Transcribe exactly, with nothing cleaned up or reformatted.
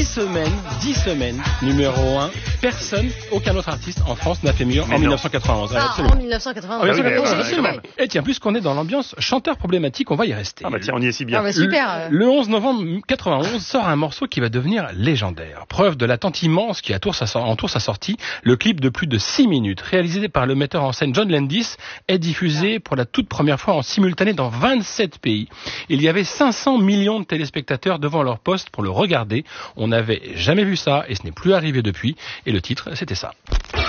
dix semaines, dix semaines, numéro un. Personne, aucun autre artiste en France n'a fait mieux Mais en non. dix-neuf cent quatre-vingt-onze. Ah, Absolument. en mille neuf cent quatre-vingt-onze. Ah oui, mais, Bon, ouais, j'ai quand filmé. même. Et tiens, puisqu'on est dans l'ambiance chanteur problématique, on va y rester. Ah bah tiens, on y est si bien. Ah bah super. Le, le onze novembre quatre-vingt-onze sort un morceau qui va devenir légendaire. Preuve de l'attente immense qui entoure sa, entoure sa sortie, le clip de plus de six minutes, réalisé par le metteur en scène John Landis, est diffusé pour la toute première fois en simultané dans vingt-sept pays. Il y avait cinq cents millions de téléspectateurs devant leur poste pour le regarder. On n'avait jamais vu ça et ce n'est plus arrivé depuis. Et le titre, c'était ça.